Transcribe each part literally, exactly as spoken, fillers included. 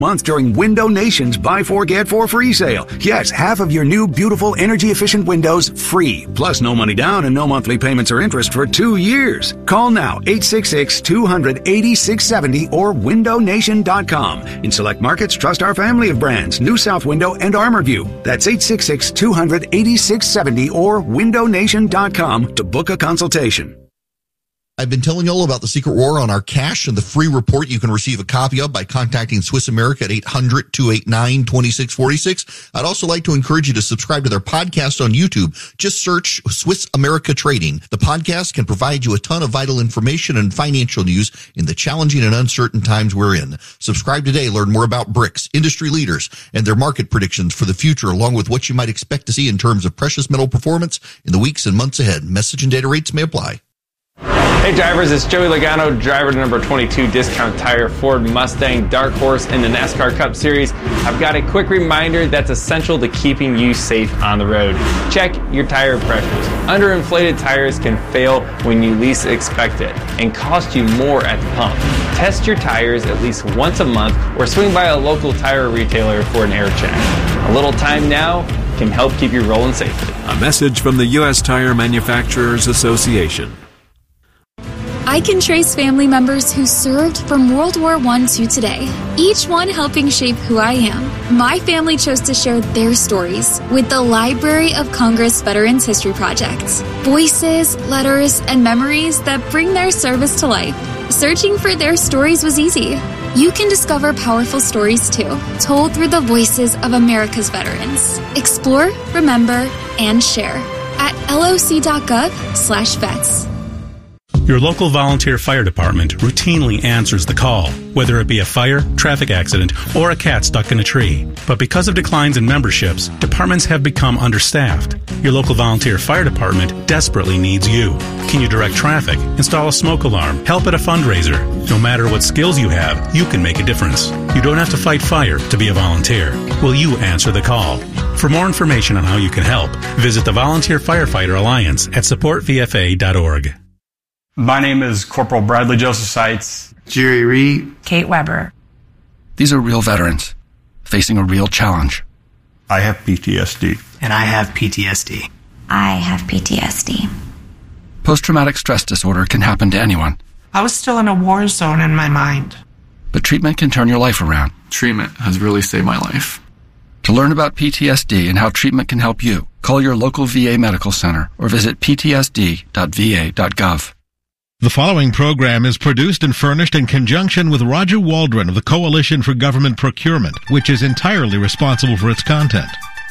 month during Window Nation's Buy Four, Get Four Free sale. Yes, half of your new, beautiful, energy-efficient windows free. Plus, no money down and no monthly payments or interest for two years. Call now, eight six six, two hundred, eighty-six seventy or window nation dot com. In select markets, trust our family of brands, New South Window and ArmorView. That's eight six six, two hundred, eighty-six seventy or window nation dot com to book a consultation. I've been telling you all about the secret war on our cash and the free report you can receive a copy of by contacting Swiss America at eight hundred, two eight nine, two six four six. I'd also like to encourage you to subscribe to their podcast on YouTube. Just search Swiss America Trading. The podcast can provide you a ton of vital information and financial news in the challenging and uncertain times we're in. Subscribe today. Learn more about BRICS, industry leaders, and their market predictions for the future, along with what you might expect to see in terms of precious metal performance in the weeks and months ahead. Message and data rates may apply. Hey drivers, it's Joey Logano, driver to number twenty-two Discount Tire Ford Mustang Dark Horse in the NASCAR Cup Series. I've got a quick reminder that's essential to keeping you safe on the road. Check your tire pressures. Underinflated tires can fail when you least expect it and cost you more at the pump. Test your tires at least once a month or swing by a local tire retailer for an air check. A little time now can help keep you rolling safely. A message from the U S Tire Manufacturers Association. I can trace family members who served from World War One to today, each one helping shape who I am. My family chose to share their stories with the Library of Congress Veterans History Project. Voices, letters, and memories that bring their service to life. Searching for their stories was easy. You can discover powerful stories too, told through the voices of America's veterans. Explore, remember, and share at loc.gov slash vets. Your local volunteer fire department routinely answers the call, whether it be a fire, traffic accident, or a cat stuck in a tree. But because of declines in memberships, departments have become understaffed. Your local volunteer fire department desperately needs you. Can you direct traffic, install a smoke alarm, help at a fundraiser? No matter what skills you have, you can make a difference. You don't have to fight fire to be a volunteer. Will you answer the call? For more information on how you can help, visit the Volunteer Firefighter Alliance at support v f a dot org. My name is Corporal Bradley Joseph Seitz. Jerry Reed. Kate Weber. These are real veterans facing a real challenge. I have P T S D. And I have P T S D. I have P T S D. Post-traumatic stress disorder can happen to anyone. I was still in a war zone in my mind. But treatment can turn your life around. Treatment has really saved my life. To learn about P T S D and how treatment can help you, call your local V A medical center or visit p t s d dot v a dot gov. The following program is produced and furnished in conjunction with Roger Waldron of the Coalition for Government Procurement, which is entirely responsible for its content.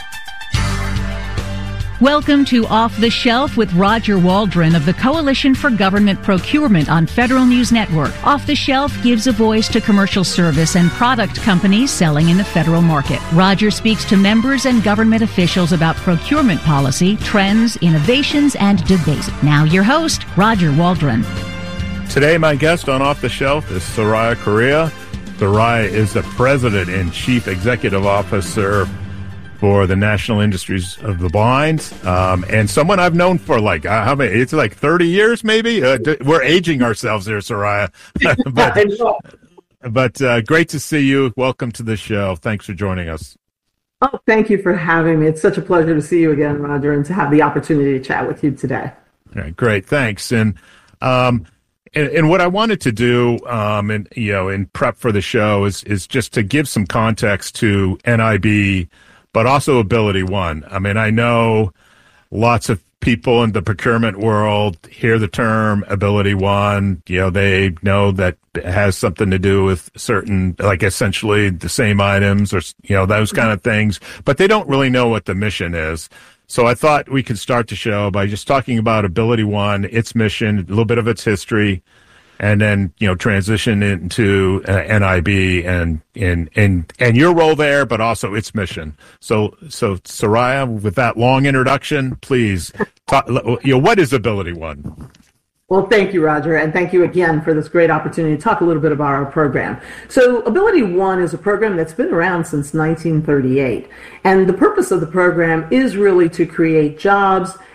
Welcome to Off the Shelf with Roger Waldron of the Coalition for Government Procurement on Federal News Network. Off the Shelf gives a voice to commercial service and product companies selling in the federal market. Roger speaks to members and government officials about procurement policy, trends, innovations, and debates. Now your host, Roger Waldron. Today my guest on Off the Shelf is Soraya Correa. Soraya is the President and Chief Executive Officer for the National Industries of the Blind, um, and someone I've known for like, uh, how many, it's like thirty years maybe? Uh, d- we're aging ourselves here, Soraya. but but uh, great to see you. Welcome to the show. Thanks for joining us. Oh, thank you for having me. It's such a pleasure to see you again, Roger, and to have the opportunity to chat with you today. All right, great, thanks. And um, and, and what I wanted to do, um, and you know, in prep for the show, is is just to give some context to N I B, but also Ability One. I mean, I know lots of people in the procurement world hear the term Ability One. You know, they know that it has something to do with certain, like essentially the same items or, you know, those kind of things, but they don't really know what the mission is. So I thought we could start the show by just talking about Ability One, its mission, a little bit of its history, and then, you know, transition into uh, N I B and, and, and, and your role there, but also its mission. So, so Soraya, with that long introduction, please talk, you know, what is Ability One? Well, thank you, Roger, and thank you again for this great opportunity to talk a little bit about our program. So Ability One is a program that's been around since nineteen thirty-eight, and the purpose of the program is really to create jobs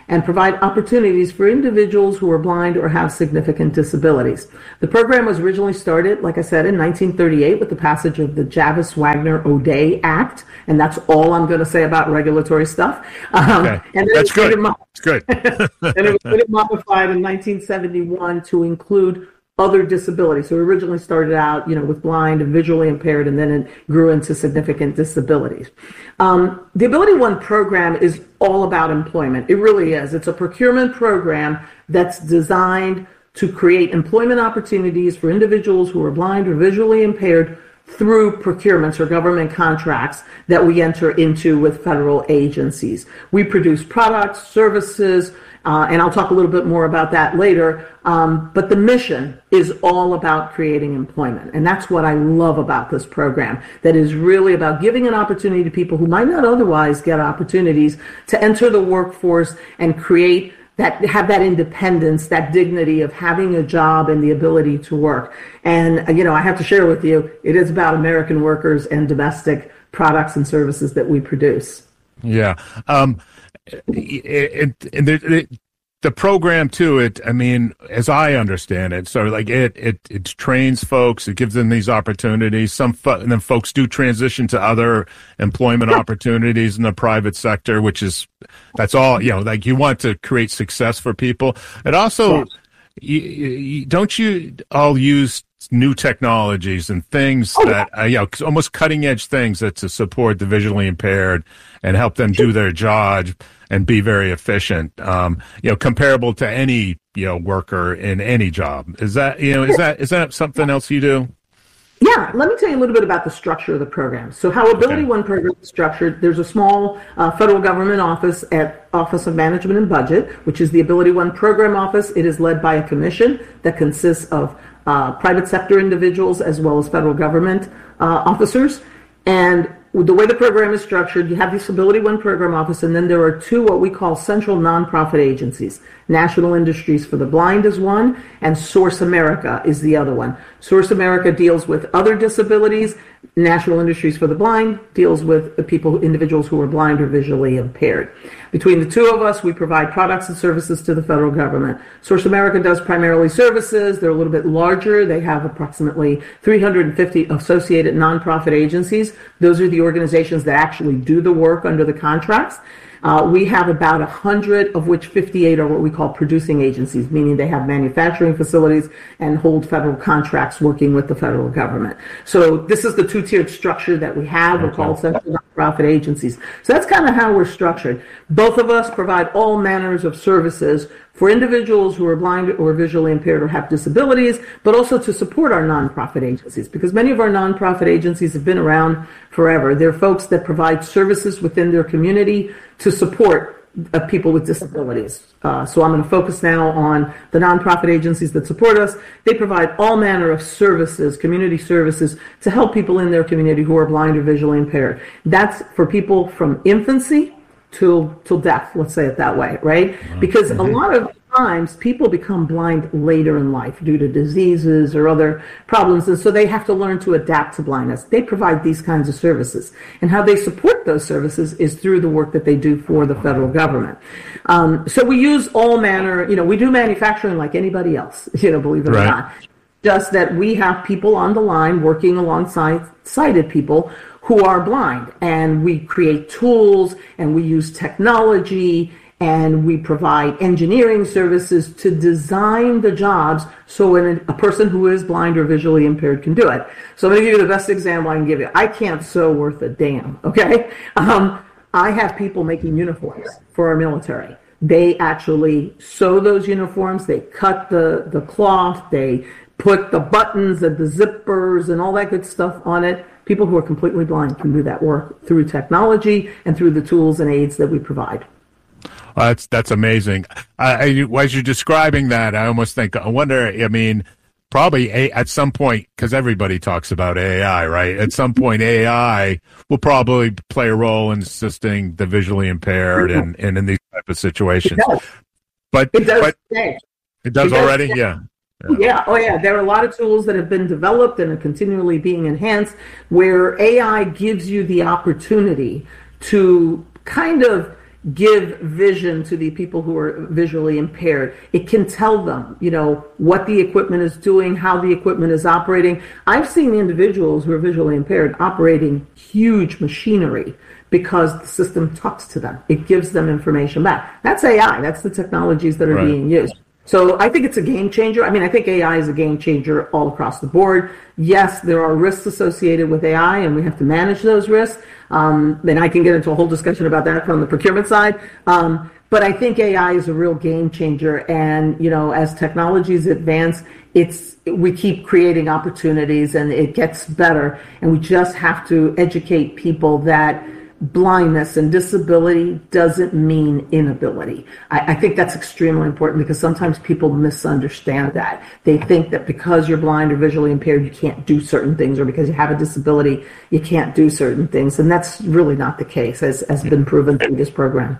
and provide opportunities for individuals who are blind or have significant disabilities. The program was originally started, like I said, in nineteen thirty-eight with the passage of the Jarvis-Wagner-O'Day Act, and that's all I'm going to say about regulatory stuff. Um, okay. and That's good. Mo- that's good. And it was later modified in nineteen seventy-one to include other disabilities. So it originally started out, you know, with blind and visually impaired, and then it grew into significant disabilities. Um, the Ability One program is all about employment. It really is. It's a procurement program that's designed to create employment opportunities for individuals who are blind or visually impaired through procurements or government contracts that we enter into with federal agencies. We produce products, services, Uh, and I'll talk a little bit more about that later. Um, but the mission is all about creating employment. And that's what I love about this program, that is really about giving an opportunity to people who might not otherwise get opportunities to enter the workforce and create that, have that independence, that dignity of having a job and the ability to work. And, you know, I have to share with you, it is about American workers and domestic products and services that we produce. Yeah. Um, It, it, it, it, the program too, it, I mean, as I understand it, so like it, it, it trains folks, it gives them these opportunities. Some, fo- and then folks do transition to other employment opportunities in the private sector, which is, that's all, you know, like you want to create success for people. It also, yeah. you, you, don't you all use new technologies and things oh, that, uh, you know, almost cutting edge things that to support the visually impaired and help them do their job and be very efficient, um, you know, comparable to any, you know, worker in any job. Is that, you know, is that, is that something else you do? Yeah, let me tell you a little bit about the structure of the program. So how Ability okay. One program is structured, there's a small uh, federal government office at Office of Management and Budget, which is the Ability One program office. It is led by a commission that consists of uh, private sector individuals as well as federal government uh, officers. And the way the program is structured, you have this Ability One program office, and then there are two what we call central nonprofit agencies. National Industries for the Blind is one, and Source America is the other one. Source America deals with other disabilities. National Industries for the Blind deals with the people, individuals who are blind or visually impaired. Between the two of us, we provide products and services to the federal government. Source America does primarily services. They're a little bit larger. They have approximately three hundred fifty associated nonprofit agencies. Those are the organizations that actually do the work under the contracts. Uh, we have about one hundred, of which fifty-eight are what we call producing agencies, meaning they have manufacturing facilities and hold federal contracts working with the federal government. So this is the two-tiered structure that we have. Okay. We're called central nonprofit agencies. So that's kind of how we're structured. Both of us provide all manners of services for individuals who are blind or visually impaired or have disabilities, but also to support our nonprofit agencies, because many of our nonprofit agencies have been around forever. They're folks that provide services within their community to support uh, people with disabilities. Uh, so I'm going to focus now on the nonprofit agencies that support us. They provide all manner of services, community services, to help people in their community who are blind or visually impaired. That's for people from infancy till till death, let's say it that way, right? Because mm-hmm. a lot of times people become blind later in life due to diseases or other problems, and so they have to learn to adapt to blindness. They provide these kinds of services, and how they support those services is through the work that they do for the federal government. Um, so we use all manner, you know, we do manufacturing like anybody else, you know, believe it right. or not. Just that we have people on the line working alongside sighted people who are blind, and we create tools and we use technology and we provide engineering services to design the jobs so when a person who is blind or visually impaired can do it. So I'm going to give you the best example I can give you. I can't sew worth a damn, okay? Um, I have people making uniforms for our military. They actually sew those uniforms, they cut the, the cloth, they put the buttons and the zippers and all that good stuff on it. People who are completely blind can do that work through technology and through the tools and aids that we provide. Uh, that's that's amazing. I, I, as you're describing that, I almost think, I wonder, I mean, probably a, at some point, because everybody talks about A I, right? At some point, A I will probably play a role in assisting the visually impaired and, and in these type of situations. It does. But it does. But, it does, it does already? Yeah. Yeah. yeah, oh yeah, there are a lot of tools that have been developed and are continually being enhanced where A I gives you the opportunity to kind of give vision to the people who are visually impaired. It can tell them, you know, what the equipment is doing, how the equipment is operating. I've seen individuals who are visually impaired operating huge machinery because the system talks to them. It gives them information back. That's A I. That's the technologies that are right. being used. So I think it's a game changer. I mean, I think A I is a game changer all across the board. Yes, there are risks associated with A I, and we have to manage those risks. Um, and I can get into a whole discussion about that from the procurement side. Um, but I think A I is a real game changer. And, you know, as technologies advance, it's we keep creating opportunities and it gets better. And we just have to educate people that blindness and disability doesn't mean inability. I, I think that's extremely important because sometimes people misunderstand that. They think that because you're blind or visually impaired, you can't do certain things, or because you have a disability, you can't do certain things. And that's really not the case, as has been proven through this program.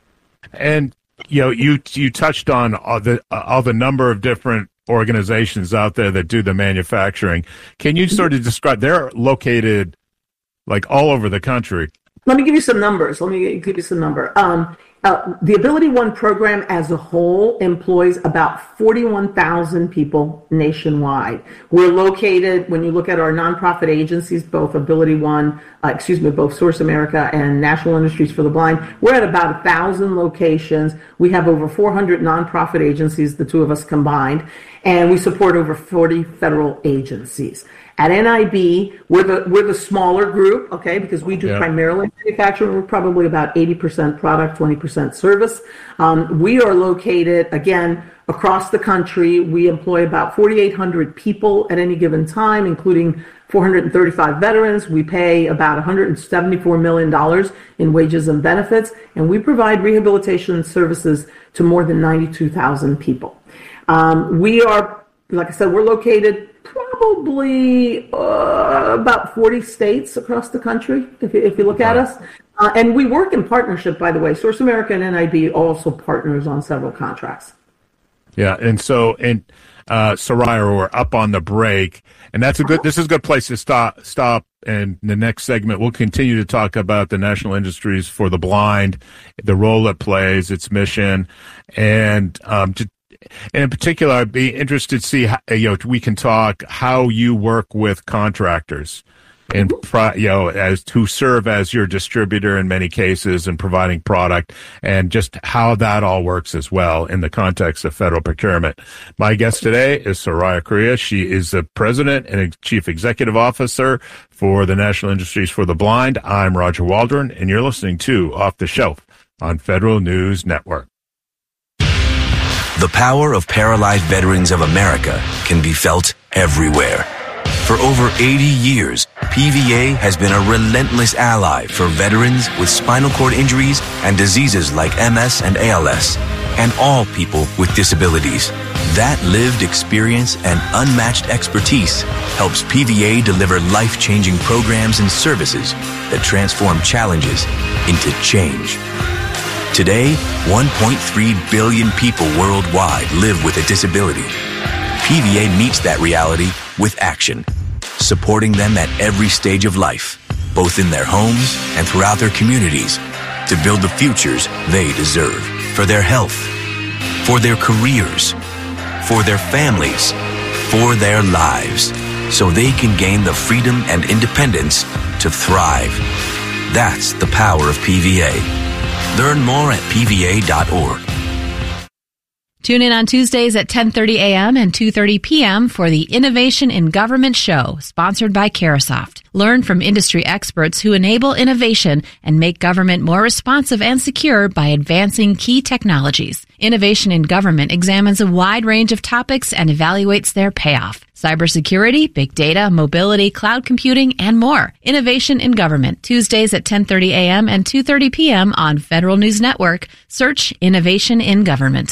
And, you know, you you touched on all the, uh, all the number of different organizations out there that do the manufacturing. Can you sort of describe, they're located like all over the country. Let me give you some numbers. Let me give you some number. Um, uh, the Ability One program as a whole employs about forty-one thousand people nationwide. We're located, when you look at our nonprofit agencies, both Ability One, uh, excuse me, both Source America and National Industries for the Blind, we're at about one thousand locations. We have over four hundred nonprofit agencies, the two of us combined, and we support over forty federal agencies. At N I B, we're the we're the smaller group, okay, because we do yep. primarily manufacturing. We're probably about eighty percent product, twenty percent service. Um, we are located, again, across the country. We employ about forty-eight hundred people at any given time, including four hundred thirty-five veterans. We pay about one hundred seventy-four million dollars in wages and benefits, and we provide rehabilitation services to more than ninety-two thousand people. Um, we are, like I said, we're located probably uh, about forty states across the country, if you, if you look at us. Uh, and we work in partnership, by the way. Source America and N I B also partners on several contracts. Yeah, and so, and uh, Soraya, we're up on the break, and that's a good, this is a good place to stop, stop. And the next segment, we'll continue to talk about the National Industries for the Blind, the role it plays, its mission, and um, to And in particular, I'd be interested to see how, you know, we can talk how you work with contractors and, you know, as who serve as your distributor in many cases and providing product, and just how that all works as well in the context of federal procurement. My guest today is Soraya Correa. She is the president and chief executive officer for the National Industries for the Blind. I'm Roger Waldron, and you're listening to Off the Shelf on Federal News Network. The power of paralyzed veterans of America can be felt everywhere. For over eighty years, P V A has been a relentless ally for veterans with spinal cord injuries and diseases like M S and A L S, and all people with disabilities. That lived experience and unmatched expertise helps P V A deliver life-changing programs and services that transform challenges into change. Today, one point three billion people worldwide live with a disability. P V A meets that reality with action, supporting them at every stage of life, both in their homes and throughout their communities, to build the futures they deserve for their health, for their careers, for their families, for their lives, so they can gain the freedom and independence to thrive. That's the power of P V A. Learn more at P V A dot org. Tune in on Tuesdays at ten thirty a.m. and two thirty p.m. for the Innovation in Government Show, sponsored by Carahsoft. Learn from industry experts who enable innovation and make government more responsive and secure by advancing key technologies. Innovation in Government examines a wide range of topics and evaluates their payoff. Cybersecurity, big data, mobility, cloud computing, and more. Innovation in Government, Tuesdays at ten thirty a.m. and two thirty p.m. on Federal News Network. Search Innovation in Government.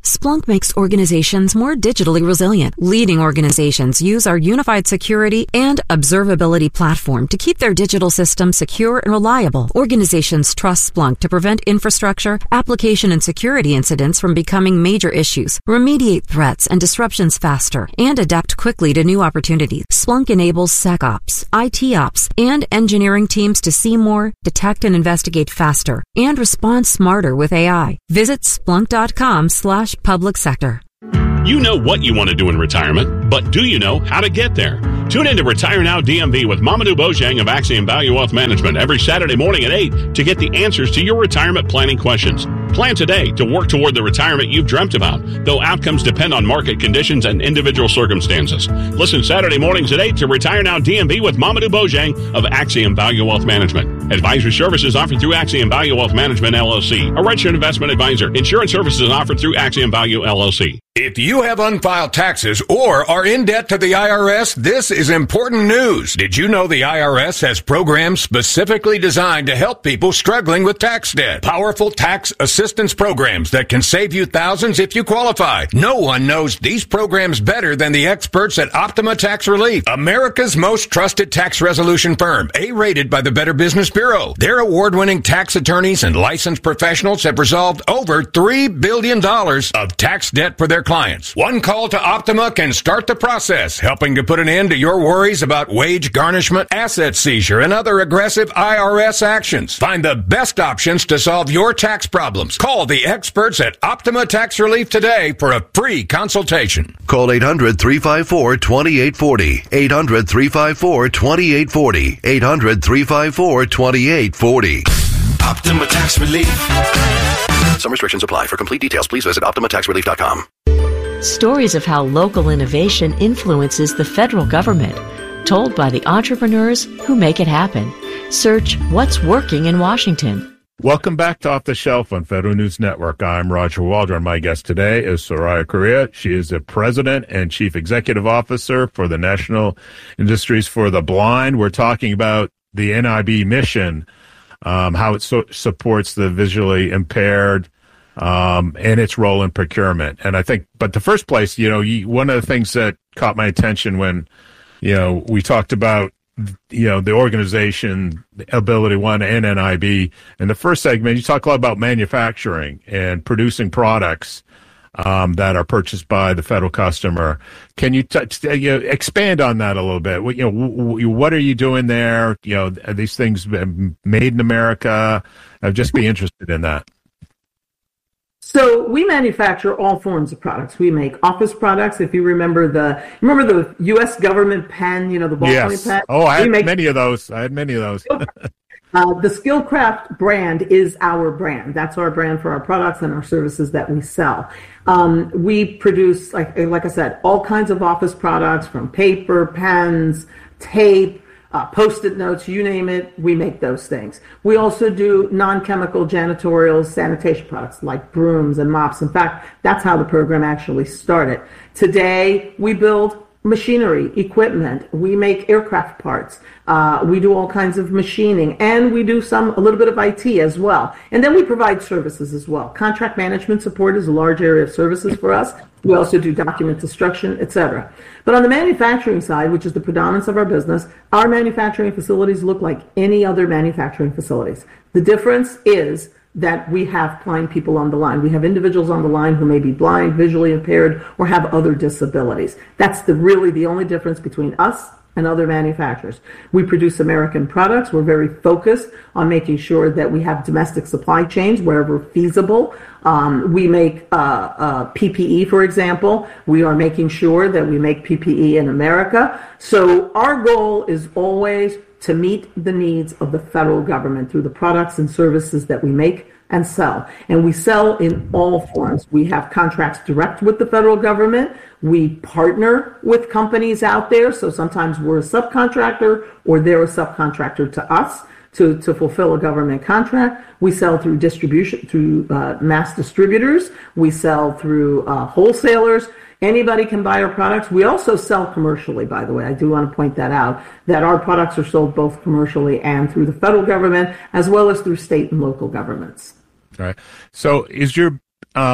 Splunk makes organizations more digitally resilient. Leading organizations use our unified security and observability platform to keep their digital systems secure and reliable. Organizations trust Splunk to prevent infrastructure, application, and security incidents from becoming major issues, remediate threats and disruptions faster, and adapt quickly to new opportunities. Splunk enables SecOps, I T Ops, and engineering teams to see more, detect and investigate faster, and respond smarter with A I. Visit splunk.com slash public sector. You know what you want to do in retirement, but do you know how to get there? Tune in to Retire Now D M V with Mamadou Bojang of Axiom Value Wealth Management every Saturday morning at eight to get the answers to your retirement planning questions. Plan today to work toward the retirement you've dreamt about, though outcomes depend on market conditions and individual circumstances. Listen Saturday mornings at eight to Retire Now D M V with Mamadou Bojang of Axiom Value Wealth Management. Advisory services offered through Axiom Value Wealth Management, L L C, a registered investment advisor. Insurance services offered through Axiom Value, L L C. If you have unfiled taxes or are in debt to the I R S, this is important news. Did you know the I R S has programs specifically designed to help people struggling with tax debt? Powerful tax assistance programs that can save you thousands if you qualify. No one knows these programs better than the experts at Optima Tax Relief, America's most trusted tax resolution firm, A-rated by the Better Business Bureau. Their award-winning tax attorneys and licensed professionals have resolved over three billion dollars of tax debt for their clients. One call to Optima can start the process, helping to put an end to your worries about wage garnishment, asset seizure, and other aggressive I R S actions. Find the best options to solve your tax problems. Call the experts at Optima Tax Relief today for a free consultation. Call eight hundred, three five four, two eight four zero. eight hundred, three five four, two eight four zero. eight hundred, three five four, two eight four zero. Optima Tax Relief. Some restrictions apply. For complete details, please visit optima tax relief dot com. Stories of how local innovation influences the federal government, told by the entrepreneurs who make it happen. Search What's Working in Washington. Welcome back to Off the Shelf on Federal News Network. I'm Roger Waldron. My guest today is Soraya Correa. She is the President and Chief Executive Officer for the National Industries for the Blind. We're talking about the N I B mission, um, how it so- supports the visually impaired, um, and its role in procurement. And I think, but the first place, you know, you, one of the things that caught my attention when, you know, we talked about, you know, the organization, Ability One and N I B. In the first segment, you talk a lot about manufacturing and producing products um, that are purchased by the federal customer. Can you, t- you know, expand on that a little bit? What, you know, w- w- what are you doing there? You know, are these things made in America? I'd just be interested in that. So we manufacture all forms of products. We make office products. If you remember the remember the U S government pen, you know, the ballpoint yes. pen. Oh, I had make, many of those. I had many of those. uh, the Skillcraft brand is our brand. That's our brand for our products and our services that we sell. Um, we produce, like like I said, all kinds of office products, from paper, pens, tape, Uh, Post-it notes, you name it, we make those things. We also do non-chemical janitorial sanitation products like brooms and mops. In fact, that's how the program actually started. Today, we build machinery, equipment. We make aircraft parts. Uh, we do all kinds of machining, and we do some, a little bit of I T as well. And then we provide services as well. Contract management support is a large area of services for us. We also do document destruction, et cetera. But on the manufacturing side, which is the predominance of our business, our manufacturing facilities look like any other manufacturing facilities. The difference is that we have blind people on the line. We have individuals on the line who may be blind, visually impaired, or have other disabilities. That's the really the only difference between us and other manufacturers. We produce American products. We're very focused on making sure that we have domestic supply chains wherever feasible. Um, we make uh, uh, P P E, for example. We are making sure that we make P P E in America. So our goal is always to meet the needs of the federal government through the products and services that we make and sell. And we sell in all forms. We have contracts direct with the federal government. We partner with companies out there. So sometimes we're a subcontractor or they're a subcontractor to us to, to fulfill a government contract. We sell through distribution, through uh, mass distributors. We sell through uh, wholesalers. Anybody can buy our products. We also sell commercially, by the way. I do want to point that out, that our products are sold both commercially and through the federal government, as well as through state and local governments. All right. So is your, um,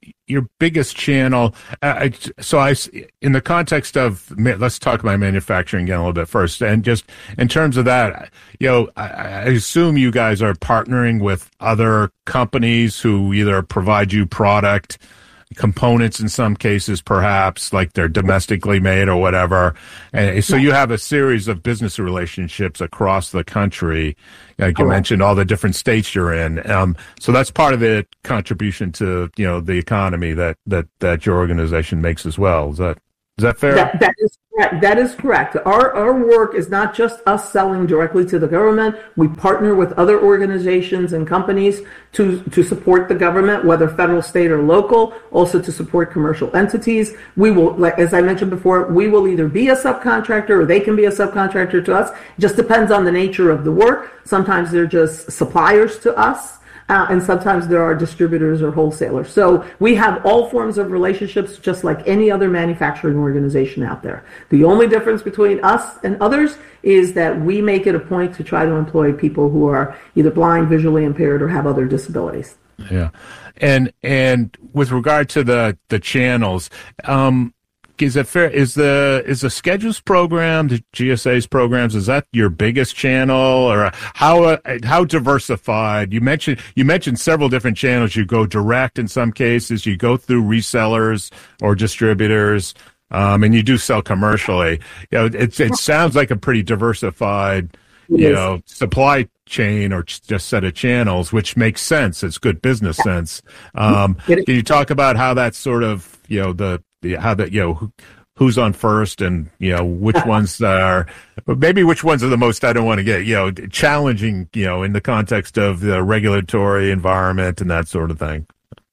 your biggest channel. Uh, so I, in the context of, let's talk about manufacturing again a little bit first, and just in terms of that, you know, I, I assume you guys are partnering with other companies who either provide you product, components in some cases, perhaps like they're domestically made or whatever. And so you have a series of business relationships across the country. Like you Correct. mentioned all the different states you're in. Um, so that's part of the contribution to, you know, the economy that, that, that your organization makes as well. Is that, is that fair? That, that is correct. That is correct. Our, our work is not just us selling directly to the government. We partner with other organizations and companies to, to support the government, whether federal, state, or local, also to support commercial entities. We will, like, as I mentioned before, we will either be a subcontractor or they can be a subcontractor to us. It just depends on the nature of the work. Sometimes they're just suppliers to us. Uh, and sometimes there are distributors or wholesalers. So we have all forms of relationships just like any other manufacturing organization out there. The only difference between us and others is that we make it a point to try to employ people who are either blind, visually impaired, or have other disabilities. Yeah. And and with regard to the, the channels, um, is it fair? Is the is the Schedules program, the G S A's programs, is that your biggest channel, or how uh, how diversified? You mentioned you mentioned several different channels. You go direct in some cases. You go through resellers or distributors, um, and you do sell commercially. You know, it it sounds like a pretty diversified, you know, supply chain or just set of channels, which makes sense. It's good business sense. Um, can you talk about how that's sort of, you know, the how that, you know, who, who's on first, and, you know, which ones are, maybe which ones are the most, I don't want to get, you know, challenging, you know, in the context of the regulatory environment and that sort of thing.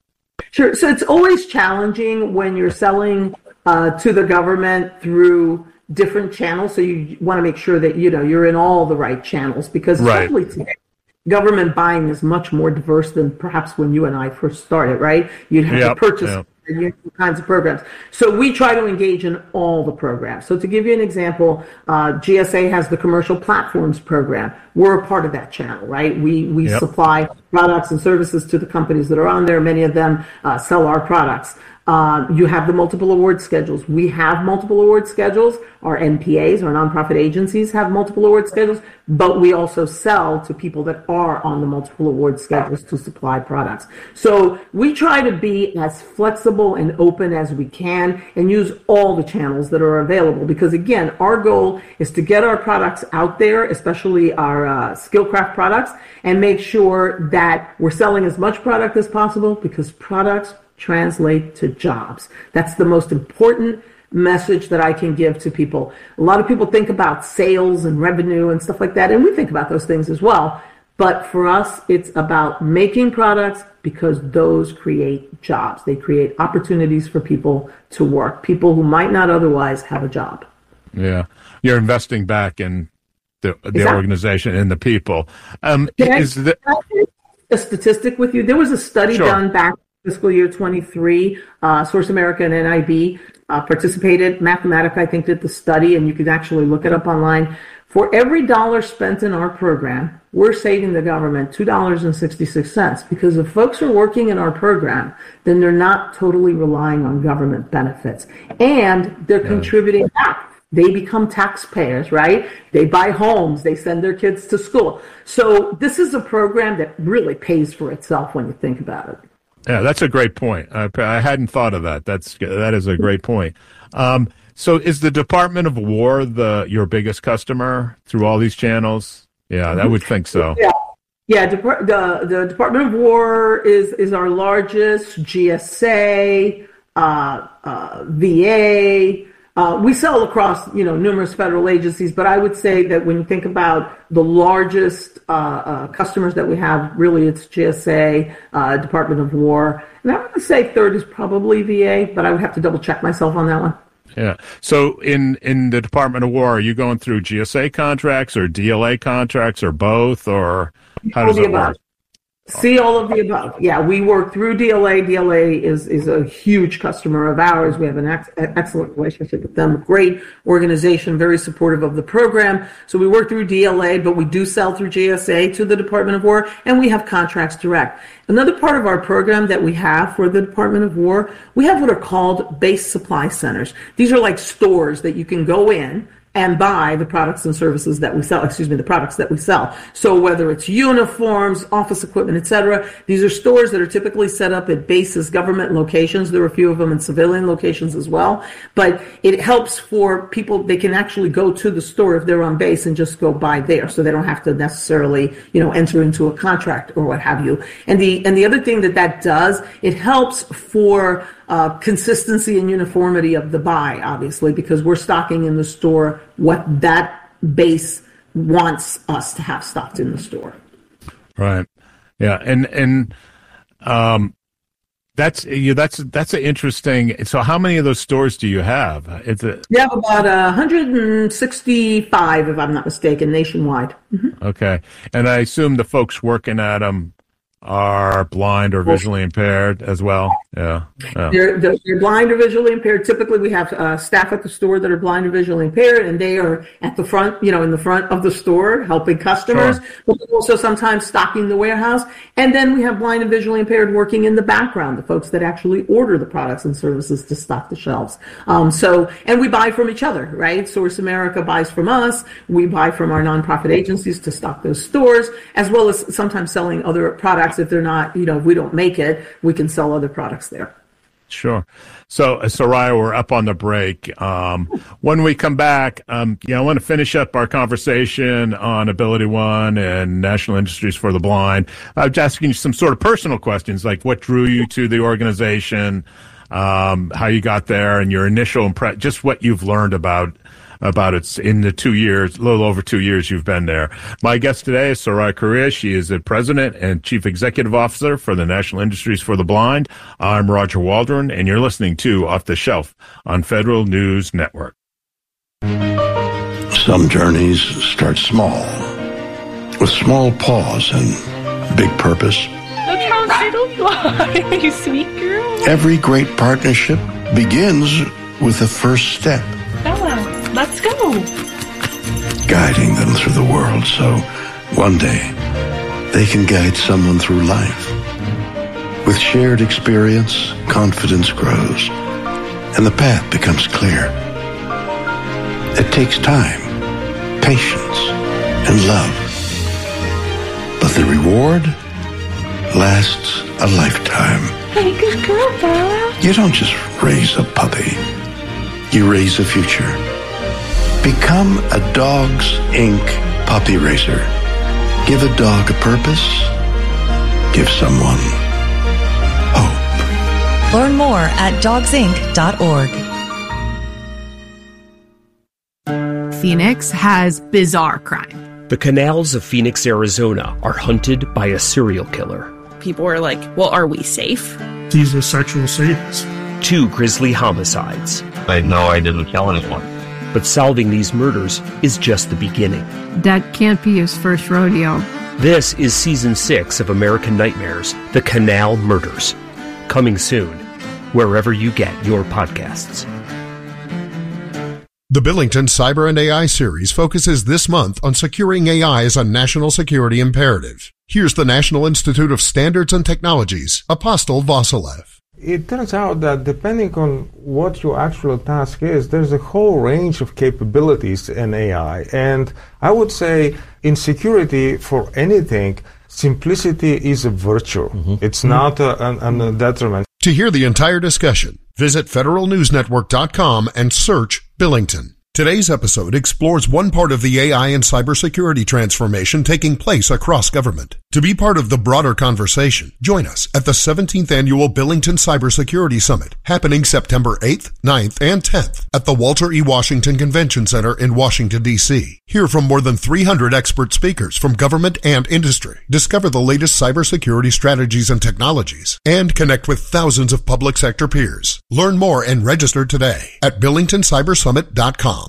Sure. So it's always challenging when you're selling uh, to the government through different channels. So you want to make sure that, you know, you're in all the right channels, because especially right. today, government buying is much more diverse than perhaps when you and I first started, right? You'd have yep, to purchase yep. kinds of programs. So we try to engage in all the programs. So to give you an example, uh, G S A has the Commercial Platforms Program. We're a part of that channel, right? We we yep. supply products and services to the companies that are on there. Many of them uh, sell our products. Uh, you have the multiple award schedules. We have multiple award schedules. Our N P As, our nonprofit agencies, have multiple award schedules, but we also sell to people that are on the multiple award schedules to supply products. So we try to be as flexible and open as we can and use all the channels that are available, because again, our goal is to get our products out there, especially our uh, Skillcraft products, and make sure that we're selling as much product as possible, because products translate to jobs. That's the most important message that I can give to people. A lot of people think about sales and revenue and stuff like that, and we think about those things as well. But for us, it's about making products, because those create jobs. They create opportunities for people to work, people who might not otherwise have a job. Yeah. You're investing back in the, the exactly. organization and the people. Um, can is I, the, can I share a statistic with you? There was a study sure. done back fiscal year twenty-three, uh, Source America and N I B uh, participated. Mathematica, I think, did the study, and you can actually look it up online. For every dollar spent in our program, we're saving the government two dollars and sixty-six cents, because if folks are working in our program, then they're not totally relying on government benefits, and they're yeah. contributing back. They become taxpayers, right? They buy homes, they send their kids to school. So this is a program that really pays for itself when you think about it. Yeah, that's a great point. I, I hadn't thought of that. That's that is a great point. Um, so, is the Department of War the your biggest customer through all these channels? Yeah, I would think so. Yeah, yeah. Depart- the the Department of War is is our largest. G S A, uh, uh, V A. Uh, we sell across, you know, numerous federal agencies, but I would say that when you think about the largest uh, uh, customers that we have, really it's G S A, uh, Department of War, and I would say third is probably V A, but I would have to double check myself on that one. Yeah. So in, in the Department of War, are you going through G S A contracts or D L A contracts or both, or how does it work? See all of the above. Yeah, we work through D L A. D L A is, is a huge customer of ours. We have an ex- excellent relationship with them. Great organization, very supportive of the program. So we work through D L A, but we do sell through G S A to the Department of War, and we have contracts direct. Another part of our program that we have for the Department of War, we have what are called base supply centers. These are like stores that you can go in and buy the products and services that we sell, excuse me, the products that we sell. So whether it's uniforms, office equipment, et cetera, these are stores that are typically set up at bases, government locations. There are a few of them in civilian locations as well. But it helps for people, they can actually go to the store if they're on base and just go buy there. So they don't have to necessarily, you know, enter into a contract or what have you. And the, and the other thing that that does, it helps for Uh, consistency and uniformity of the buy, obviously, because we're stocking in the store what that base wants us to have stocked in the store. Right. Yeah. And, and, um, that's, you, that's, that's an interesting. So how many of those stores do you have? It's a, we have about uh, one hundred sixty-five, if I'm not mistaken, nationwide. Mm-hmm. Okay. And I assume the folks working at them are blind or visually impaired as well. Yeah, yeah. They're, they're, they're blind or visually impaired. Typically, we have uh, staff at the store that are blind or visually impaired, and they are at the front, you know, in the front of the store helping customers, sure. But also sometimes stocking the warehouse. And then we have blind and visually impaired working in the background, the folks that actually order the products and services to stock the shelves. Um, so, and we buy from each other, right? Source America buys from us. We buy from our nonprofit agencies to stock those stores, as well as sometimes selling other products. If they're not, you know, if we don't make it, we can sell other products there. Sure. So, uh, Soraya, we're up on the break. Um, when we come back, um, yeah, I want to finish up our conversation on Ability One and National Industries for the Blind. I'm just asking you some sort of personal questions, like what drew you to the organization, um, how you got there, and your initial impression, just what you've learned about about it in the two years, a little over two years you've been there. My guest today is Soraya Correa. She is the President and Chief Executive Officer for the National Industries for the Blind. I'm Roger Waldron, and you're listening to Off the Shelf on Federal News Network. Some journeys start small, with small pause and big purpose. Look how little you are, you sweet girl. Every great partnership begins with the first step. Bella, let's go. Guiding them through the world so one day they can guide someone through life. With shared experience, confidence grows, and the path becomes clear. It takes time, patience, and love. But the reward lasts a lifetime. Hey, good girl, Bella. You don't just raise a puppy. You raise a future. Become a Dogs Incorporated puppy raiser. Give a dog a purpose. Give someone hope. Learn more at dogs inc dot org. Phoenix has bizarre crime. The canals of Phoenix, Arizona are hunted by a serial killer. People are like, well, are we safe? These are sexual sadists. Two grisly homicides. I know I didn't kill anyone. But solving these murders is just the beginning. That can't be his first rodeo. This is Season six of American Nightmares, The Canal Murders. Coming soon, wherever you get your podcasts. The Billington Cyber and A I series focuses this month on securing A I as a national security imperative. Here's the National Institute of Standards and Technology's Apostle Vasilev. It turns out that depending on what your actual task is, there's a whole range of capabilities in A I. And I would say in security for anything, simplicity is a virtue. Mm-hmm. It's mm-hmm. not a, an, a detriment. To hear the entire discussion, visit federal news network dot com and search Billington. Today's episode explores one part of the A I and cybersecurity transformation taking place across government. To be part of the broader conversation, join us at the seventeenth Annual Billington Cybersecurity Summit, happening September eighth, ninth, and tenth at the Walter E. Washington Convention Center in Washington, D C Hear from more than three hundred expert speakers from government and industry. Discover the latest cybersecurity strategies and technologies, and connect with thousands of public sector peers. Learn more and register today at billington cyber summit dot com.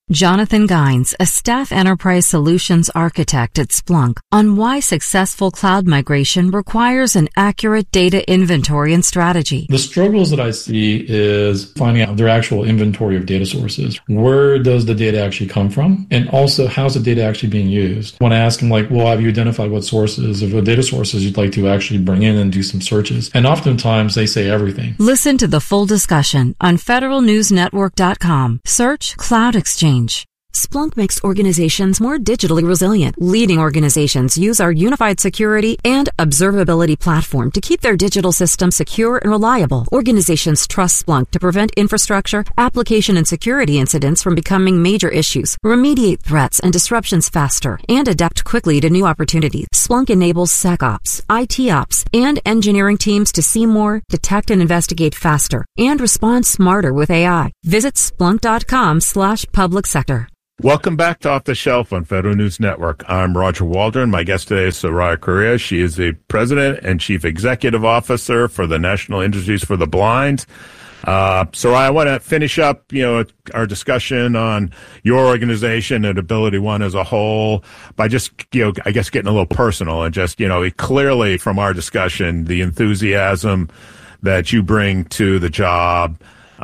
Jonathan Gines, a staff enterprise solutions architect at Splunk, on why successful cloud migration requires an accurate data inventory and strategy. The struggles that I see is finding out their actual inventory of data sources. Where does the data actually come from? And also, how's the data actually being used? When I ask them, like, well, have you identified what sources of data sources you'd like to actually bring in and do some searches? And oftentimes they say everything. Listen to the full discussion on federal news network dot com. Search Cloud Exchange. Splunk makes organizations more digitally resilient. Leading organizations use our unified security and observability platform to keep their digital systems secure and reliable. Organizations trust Splunk to prevent infrastructure, application, and security incidents from becoming major issues, remediate threats and disruptions faster, and adapt quickly to new opportunities. Splunk enables SecOps, I T Ops, and engineering teams to see more, detect and investigate faster, and respond smarter with A I. Visit splunk dot com slash public sector. Welcome back to Off the Shelf on Federal News Network. I'm Roger Waldron. My guest today is Soraya Correa. She is the President and Chief Executive Officer for the National Industries for the Blind. Uh, Soraya, I want to finish up, you know, our discussion on your organization and Ability One as a whole by just, you know, I guess getting a little personal and just, you know, clearly from our discussion, the enthusiasm that you bring to the job,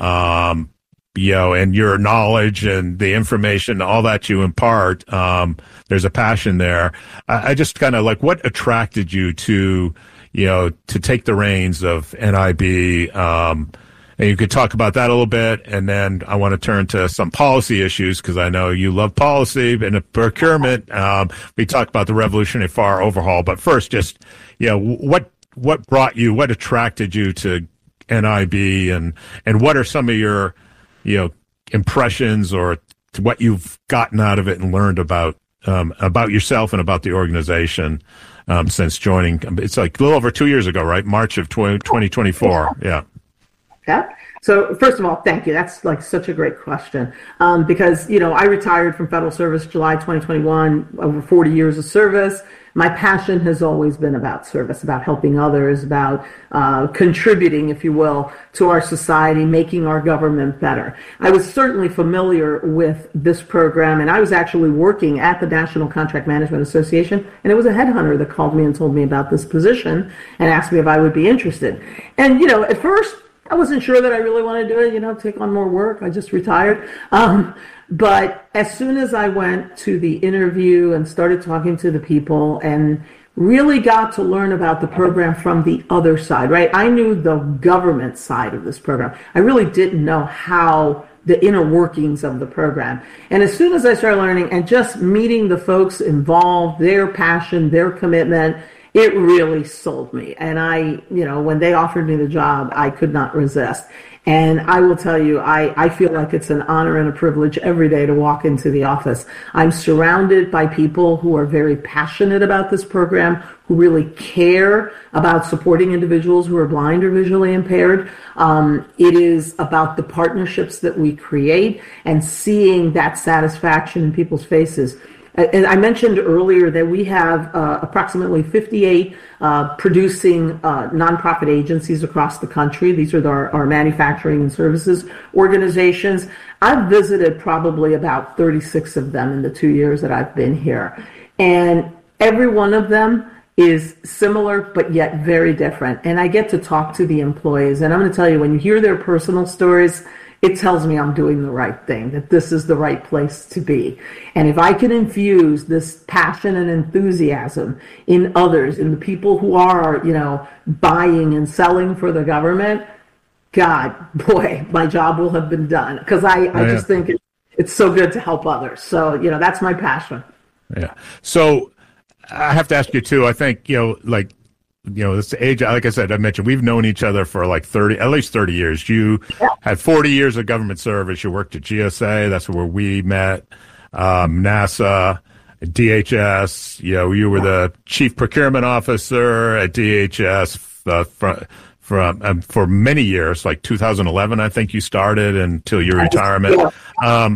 um, you know, and your knowledge and the information, all that you impart, um, there's a passion there. I, I just kind of like, what attracted you to, you know, to take the reins of N I B? Um, and you could talk about that a little bit. And then I want to turn to some policy issues because I know you love policy and procurement. Um, we talked about the Revolutionary Fire overhaul, but first, just, you know, what, what brought you, what attracted you to N I B, and, and what are some of your, you know, impressions or what you've gotten out of it and learned about um, about yourself and about the organization um, since joining? It's like a little over two years ago, right? March of twenty twenty-four. Yeah. Yeah. So first of all, thank you. That's like such a great question um, because, you know, I retired from federal service July twenty twenty-one, over forty years of service. My passion has always been about service, about helping others, about uh, contributing, if you will, to our society, making our government better. I was certainly familiar with this program, and I was actually working at the National Contract Management Association, and it was a headhunter that called me and told me about this position and asked me if I would be interested. And, you know, at first, I wasn't sure that I really wanted to do it, you know, take on more work. I just retired. Um, but as soon as I went to the interview and started talking to the people and really got to learn about the program from the other side, right? I knew the government side of this program. I really didn't know how the inner workings of the program. And as soon as I started learning and just meeting the folks involved, their passion, their commitment, it really sold me. And I, you know, when they offered me the job, I could not resist. And I will tell you, I, I feel like it's an honor and a privilege every day to walk into the office. I'm surrounded by people who are very passionate about this program, who really care about supporting individuals who are blind or visually impaired. Um, it is about the partnerships that we create and seeing that satisfaction in people's faces. And I mentioned earlier that we have uh, approximately fifty-eight uh, producing uh, nonprofit agencies across the country. These are our, our manufacturing and services organizations. I've visited probably about thirty-six of them in the two years that I've been here. And every one of them is similar, but yet very different. And I get to talk to the employees. And I'm going to tell you, when you hear their personal stories, it tells me I'm doing the right thing, that this is the right place to be. And if I can infuse this passion and enthusiasm in others, in the people who are, you know, buying and selling for the government, God, boy, my job will have been done. Because I, I yeah. just think it, it's so good to help others. So, you know, that's my passion. Yeah. So I have to ask you, too, I think, you know, like, you know, this age, like I said, I mentioned, we've known each other for like thirty, at least thirty years. You yeah. had forty years of government service. You worked at G S A. That's where we met. Um, NASA, D H S. You know, you were the chief procurement officer at D H S uh, for, from, um, for many years, like two thousand eleven, I think you started until your retirement. Um,